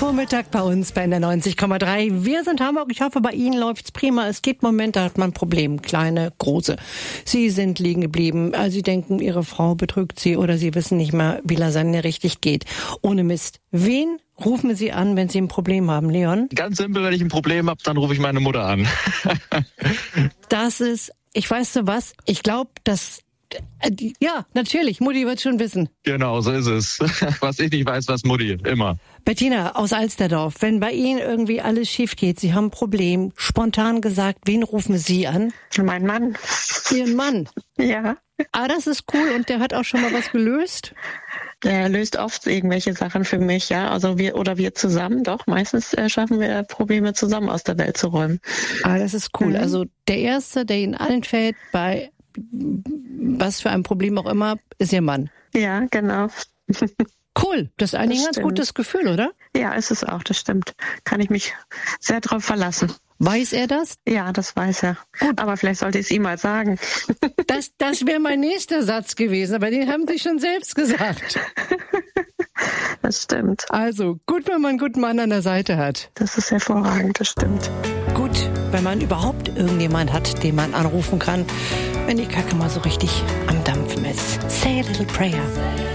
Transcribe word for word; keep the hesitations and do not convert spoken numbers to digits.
Vormittag bei uns bei N R neunzig Komma drei. Wir sind Hamburg. Ich hoffe, bei Ihnen läuft's prima. Es gibt Momente, da hat man Probleme. Kleine, große. Sie sind liegen geblieben. Sie denken, Ihre Frau betrügt Sie oder Sie wissen nicht mehr, wie Lasagne richtig geht. Ohne Mist. Wen rufen Sie an, wenn Sie ein Problem haben, Leon? Ganz simpel, wenn ich ein Problem habe, dann rufe ich meine Mutter an. Das ist, ich weiß so was, ich glaube, dass ja, natürlich. Mutti wird schon wissen. Genau, so ist es. Was ich nicht weiß, was Mutti. Immer. Bettina aus Alsterdorf, wenn bei Ihnen irgendwie alles schief geht, Sie haben ein Problem, spontan gesagt, wen rufen Sie an? Mein Mann. Ihren Mann? Ja. Ah, das ist cool. Und der hat auch schon mal was gelöst? Der löst oft irgendwelche Sachen für mich, ja. Also wir oder wir zusammen, doch. Meistens äh, schaffen wir Probleme zusammen aus der Welt zu räumen. Ah, das ist cool. Mhm. Also der Erste, der Ihnen einfällt, bei was für ein Problem auch immer, ist Ihr Mann. Ja, genau. Cool. Das ist eigentlich ein ganz stimmt. gutes Gefühl, oder? Ja, ist es auch, das stimmt. Kann ich mich sehr drauf verlassen. Weiß er das? Ja, das weiß er. Gut. Aber vielleicht sollte ich es ihm mal sagen. Das, das wäre mein nächster Satz gewesen, aber den haben Sie schon selbst gesagt. Das stimmt. Also, gut, wenn man einen guten Mann an der Seite hat. Das ist hervorragend, das stimmt. Gut, wenn man überhaupt irgendjemand hat, den man anrufen kann, wenn die Kacke mal so richtig am Dampfen ist. Say a little prayer.